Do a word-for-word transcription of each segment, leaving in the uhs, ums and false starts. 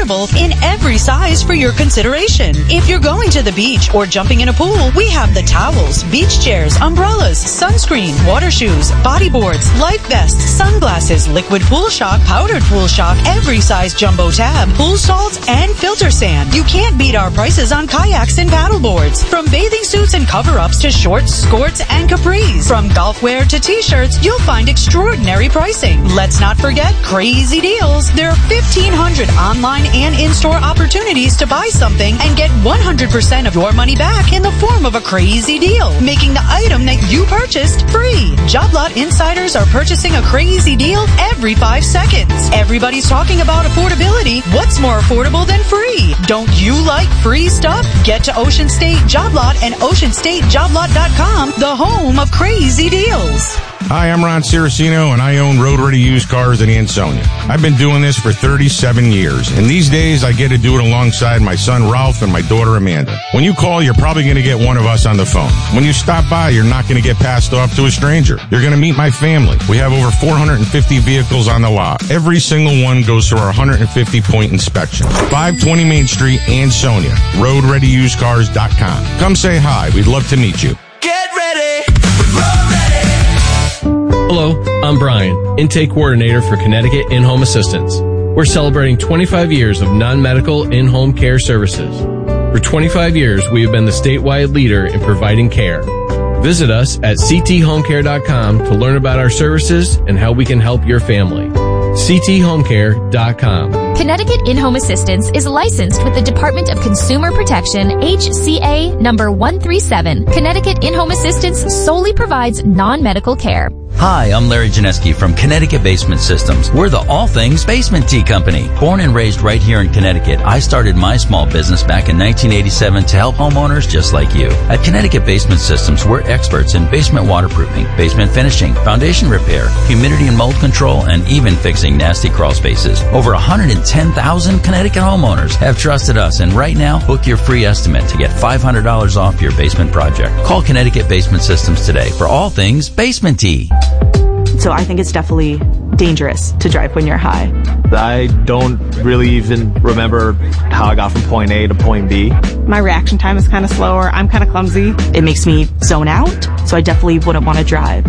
affordable in every size for your consideration. If you're going to the beach or jumping in a pool, we have the towels, beach chairs, umbrellas, sunscreen, water shoes, bodyboards, life vests, sunglasses, liquid pool shock, powdered pool shock, every size jumbo tab, pool salts, and filter sand. You can't beat our prices on kayaks and paddleboards. From bathing suits and cover-ups to shorts, skirts, and capris. From golf wear to t-shirts, you'll find extraordinary pricing. Let's not forget crazy deals. There are fifteen hundred online and in-store opportunities to buy something and get one hundred percent of your money back in the form of a crazy deal, making the item that you purchased free. Job Lot insiders are purchasing a crazy deal every five seconds. Everybody's talking about affordability. What's more affordable than free? Don't you like free stuff? Get to Ocean State Job Lot and ocean state job lot dot com, the home of crazy deals. Hi, I'm Ron Ciracino, and I own Road Ready Used Cars in Ansonia. I've been doing this for thirty-seven years, and these days I get to do it alongside my son Ralph and my daughter Amanda. When you call, you're probably going to get one of us on the phone. When you stop by, you're not going to get passed off to a stranger. You're going to meet my family. We have over four hundred fifty vehicles on the lot. Every single one goes through our one hundred fifty point inspection. five twenty Main Street, Ansonia. road ready used cars dot com. Come say hi. We'd love to meet you. Get ready. Road ready. Hello, I'm Brian, Intake Coordinator for Connecticut In-Home Assistance. We're celebrating twenty-five years of non-medical in-home care services. For twenty-five years, we have been the statewide leader in providing care. Visit us at c t home care dot com to learn about our services and how we can help your family. c t home care dot com. Connecticut In-Home Assistance is licensed with the Department of Consumer Protection, H C A number one three seven. Connecticut In-Home Assistance solely provides non-medical care. Hi, I'm Larry Janeski from Connecticut Basement Systems. We're the all things basement tea company. Born and raised right here in Connecticut, I started my small business back in nineteen eighty-seven to help homeowners just like you. At Connecticut Basement Systems, we're experts in basement waterproofing, basement finishing, foundation repair, humidity and mold control, and even fixing nasty crawl spaces. Over one hundred ten thousand Connecticut homeowners have trusted us, and right now, book your free estimate to get five hundred dollars off your basement project. Call Connecticut Basement Systems today for all things basement tea. So I think it's definitely dangerous to drive when you're high. I don't really even remember how I got from point A to point B. My reaction time is kind of slower. I'm kind of clumsy. It makes me zone out, so I definitely wouldn't want to drive.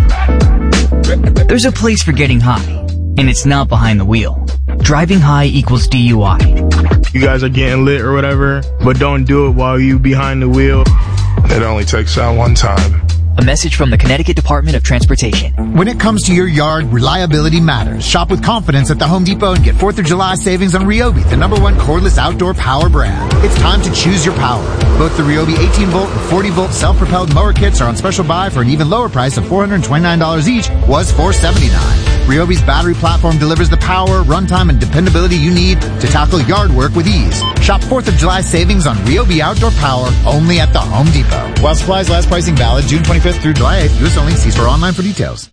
There's a place for getting high, and it's not behind the wheel. Driving high equals D U I. You guys are getting lit or whatever, but don't do it while you behind the wheel. It only takes out one time. A message from the Connecticut Department of Transportation. When it comes to your yard, reliability matters. Shop with confidence at the Home Depot and get fourth of July savings on Ryobi, the number one cordless outdoor power brand. It's time to choose your power. Both the Ryobi eighteen volt and forty volt self-propelled mower kits are on special buy for an even lower price of four hundred twenty-nine dollars each, was four hundred seventy-nine dollars. Ryobi's battery platform delivers the power, runtime, and dependability you need to tackle yard work with ease. Shop fourth of July savings on Ryobi outdoor power only at the Home Depot. While supplies last, pricing valid June twenty-fifth through July eighth. U S only. See store online for details.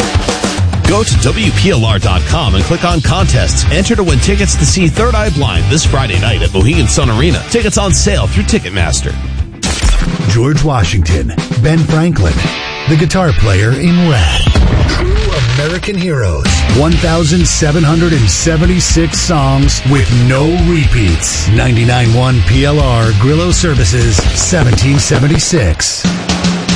Go to W P L R dot com and click on contests. Enter to win tickets to see Third Eye Blind this Friday night at Mohegan Sun Arena. Tickets on sale through Ticketmaster. George Washington, Ben Franklin, the guitar player in Red. True American Heroes. one thousand seven hundred seventy-six songs with no repeats. ninety-nine point one P L R Grillo Services, seventeen seventy-six.